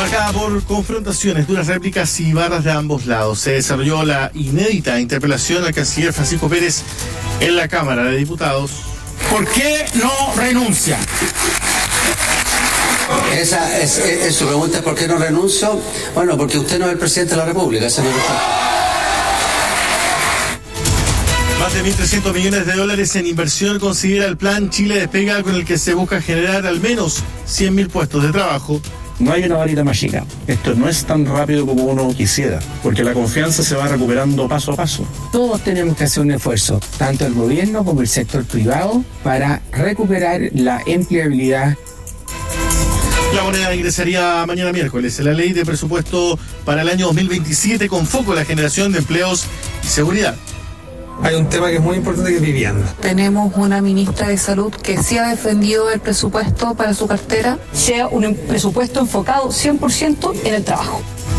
Marcada por confrontaciones, duras réplicas y barras de ambos lados, se desarrolló la inédita interpelación al canciller Francisco Pérez en la Cámara de Diputados. ¿Por qué no renuncia? Su pregunta es ¿por qué no renuncio? Bueno, porque usted no es el presidente de la República, esa es mi respuesta. Más de $1.300 millones en inversión considera el plan Chile Despega, con el que se busca generar al menos 100.000 puestos de trabajo. No hay una varita mágica. Esto no es tan rápido como uno quisiera, porque la confianza se va recuperando paso a paso. Todos tenemos que hacer un esfuerzo, tanto el gobierno como el sector privado, para recuperar la empleabilidad. La moneda ingresaría mañana miércoles en la ley de presupuesto para el año 2027 con foco en la generación de empleos y seguridad. Hay un tema que es muy importante, que es vivienda. Tenemos una ministra de Salud que sí ha defendido el presupuesto para su cartera. Sea un presupuesto enfocado 100% en el trabajo.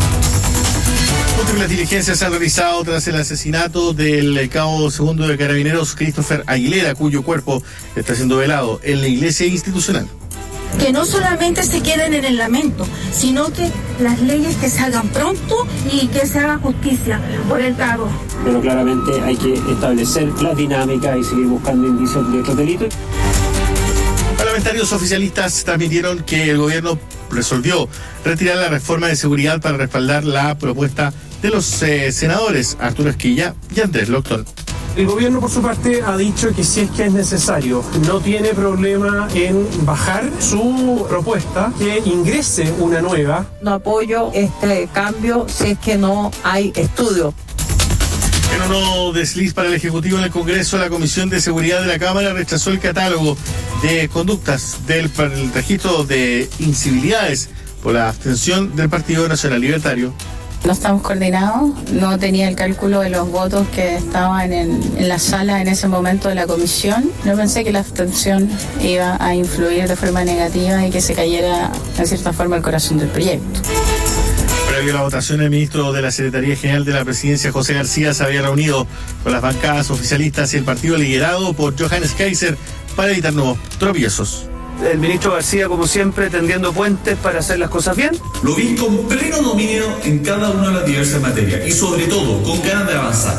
Múltiples diligencias se han realizado tras el asesinato del cabo segundo de Carabineros Christopher Aguilera, cuyo cuerpo está siendo velado en la iglesia institucional. Que no solamente se queden en el lamento, sino que las leyes que se hagan pronto y que se haga justicia por el cabo. Pero claramente hay que establecer la dinámica y seguir buscando indicios de estos delitos. Parlamentarios oficialistas transmitieron que el gobierno resolvió retirar la reforma de seguridad para respaldar la propuesta de los senadores Arturo Esquilla y Andrés Locton. El gobierno, por su parte, ha dicho que si es que es necesario, no tiene problema en bajar su propuesta, que ingrese una nueva. No apoyo este cambio si es que no hay estudio. En un nuevo desliz para el Ejecutivo en el Congreso, la Comisión de Seguridad de la Cámara rechazó el catálogo de conductas del registro de incivilidades por la abstención del Partido Nacional Libertario. No estamos coordinados, no tenía el cálculo de los votos que estaban en la sala en ese momento de la comisión. No pensé que la abstención iba a influir de forma negativa y que se cayera de cierta forma el corazón del proyecto. Previo a la votación, el ministro de la Secretaría General de la Presidencia, José García, se había reunido con las bancadas oficialistas y el partido liderado por Johannes Kaiser para evitar nuevos tropiezos. El ministro García, como siempre, tendiendo puentes para hacer las cosas bien. Lo vi con pleno dominio en cada una de las diversas materias y sobre todo con ganas de avanzar.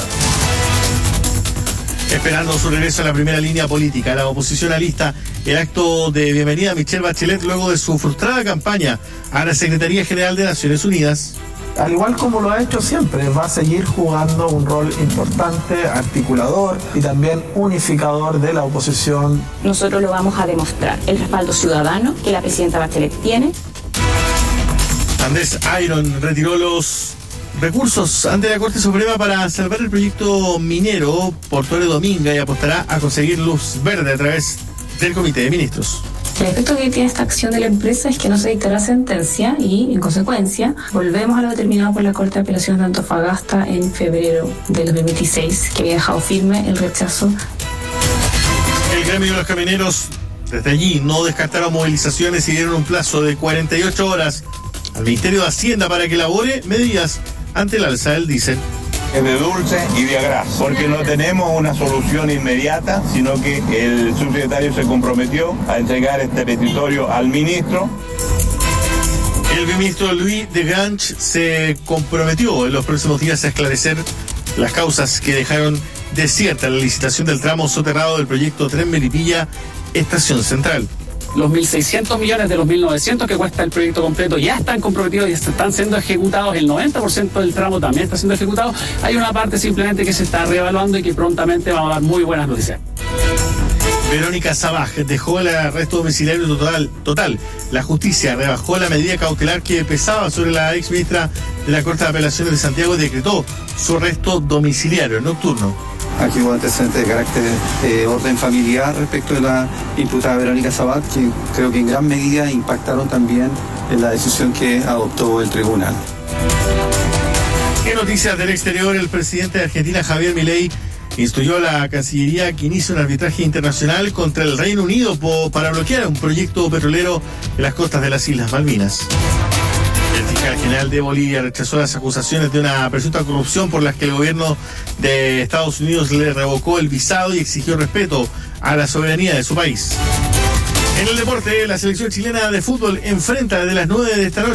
Esperando su regreso a la primera línea política, la oposición alista el acto de bienvenida a Michelle Bachelet luego de su frustrada campaña a la Secretaría General de Naciones Unidas. Al igual como lo ha hecho siempre, va a seguir jugando un rol importante, articulador y también unificador de la oposición. Nosotros lo vamos a demostrar, el respaldo ciudadano que la presidenta Bachelet tiene. Andrés Ayron retiró los recursos ante la Corte Suprema para salvar el proyecto minero Portuario Dominga y apostará a conseguir luz verde a través del Comité de Ministros. El efecto que tiene esta acción de la empresa es que no se dictará sentencia y, en consecuencia, volvemos a lo determinado por la Corte de Apelaciones de Antofagasta en febrero del 2026, que había dejado firme el rechazo. El gremio de los camioneros desde allí no descartaron movilizaciones y dieron un plazo de 48 horas al Ministerio de Hacienda para que elabore medidas ante el alza del diésel. De dulce y de gras, porque no tenemos una solución inmediata, sino que el subsecretario se comprometió a entregar este petitorio al ministro. El ministro Louis de Grange se comprometió en los próximos días a esclarecer las causas que dejaron desierta la licitación del tramo soterrado del proyecto Tren Melipilla, Estación Central. Los 1.600 millones de los 1.900 que cuesta el proyecto completo ya están comprometidos y están siendo ejecutados. El 90% del tramo también está siendo ejecutado. Hay una parte simplemente que se está reevaluando y que prontamente vamos a dar muy buenas noticias. Verónica Sabaj dejó el arresto domiciliario total. La justicia rebajó la medida cautelar que pesaba sobre la ex ministra de la Corte de Apelaciones de Santiago y decretó su arresto domiciliario nocturno. Aquí hubo antecedentes de carácter orden familiar respecto de la imputada Verónica Sabaj, que creo que en gran medida impactaron también en la decisión que adoptó el tribunal. En noticias del exterior, el presidente de Argentina, Javier Milei, instruyó a la Cancillería que inicie un arbitraje internacional contra el Reino Unido para bloquear un proyecto petrolero en las costas de las Islas Malvinas. El fiscal general de Bolivia rechazó las acusaciones de una presunta corrupción por las que el gobierno de Estados Unidos le revocó el visado y exigió respeto a la soberanía de su país. En el deporte, la selección chilena de fútbol enfrenta desde las 9 de esta noche